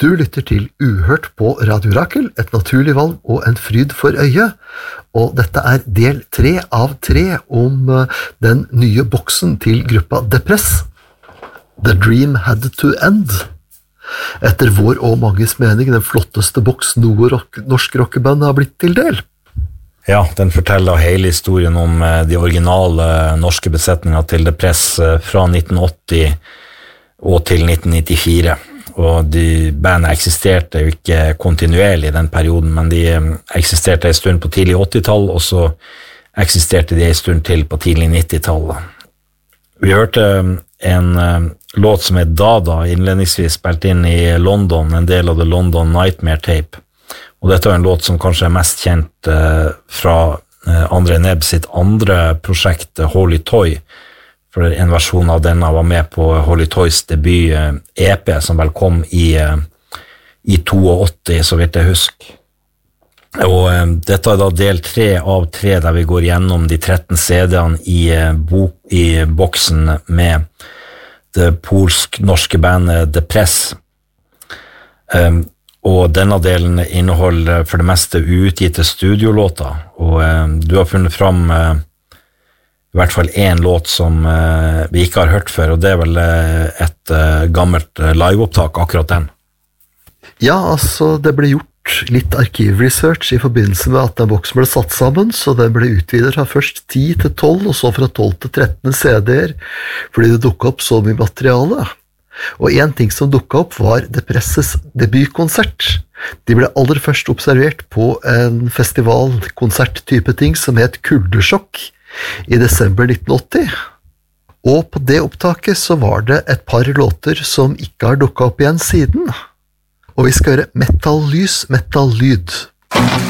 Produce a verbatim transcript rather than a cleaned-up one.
Du lytter til Uhørt på Radio Rakel, et naturlig valg og en fryd for øyet. Og dette er del tre av tre om den nye boksen til gruppa Depress. The Dream Had to End. Etter vår og manges mening den flotteste boks noe rock, norsk rockeband har blitt til del. Ja, den forteller hele historien om de originale norske besetninger til Depress fra nitten åtti og til nitten nittifire. Og de bandet eksisterte jo ikke kontinuerlig i den perioden, men de eksisterte en stund på tidlig åttitall, og så eksisterte de en stund til på tidlig nittitallet. Vi hørte en uh, låt som er Dada, innledningsvis spilt inn i London, en del av The London Nightmare Tape. Og dette er en låt som kanskje er mest kjent uh, fra uh, André Nebb sitt andre prosjekt, Holy Toy, for en versjon av denne var med på Holy Toys debut E P, som vel kom i, i åttito, så vidt jeg husker. Og um, dette er da del tre av tre, der vi går gjennom de tretten C D-ene i, bo, i boksen med det polsk-norske bandet Depress. Um, og denne delen inneholder for det meste uutgitte studiolåter, og um, du har funnet fram uh, i hvert fall en låt som uh, vi ikke har hørt før, og det er vel uh, et uh, gammelt uh, liveopptak, akkurat den. Ja, altså det ble gjort litt arkivresearch i forbindelse med at den boksen ble satt sammen, så den ble utvidet fra først ti til tolv, og så fra tolv til tretten C D-er, fordi det dukket opp så mye materiale. Og en ting som dukket opp var Depresses debutkonsert. De ble aller først observert på en festivalkonsert-type ting som het Kuldesjokk, i desember nitten åtti, og på det opptaket så var det et par låter som ikke har dukket opp igjen siden, og vi skal høre metal-lys, metal-lyd.